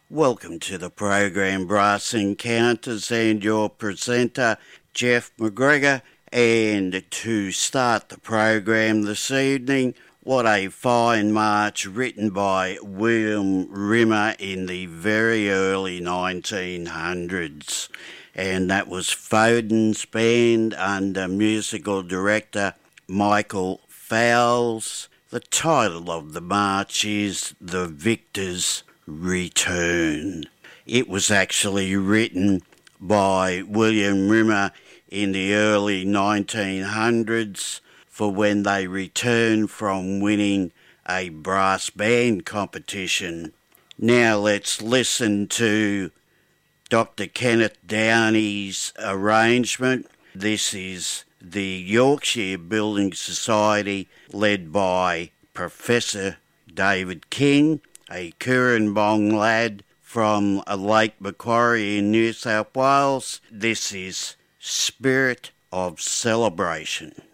Welcome to the program Brass Encounters and your presenter Jeff McGregor. And to start the program this evening, what a fine march written by William Rimmer in the very early 1900s. And that was Foden's band under musical director Michael Fowles. The title of the march is The Victor's Return. It was actually written by William Rimmer in the early 1900s for when they returned from winning a brass band competition. Now let's listen to Dr. Kenneth Downey's arrangement. This is the Yorkshire Building Society led by Professor David King, a Currumbong lad from Lake Macquarie in New South Wales. This is Spirit of Celebration.